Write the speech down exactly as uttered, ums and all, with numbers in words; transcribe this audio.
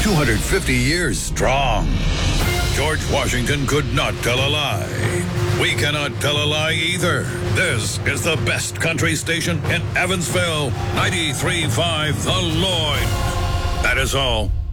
two hundred fifty years strong. George Washington could not tell a lie. We cannot tell a lie either. This is the best country station in Evansville. ninety-three point five The Lloyd. That is all.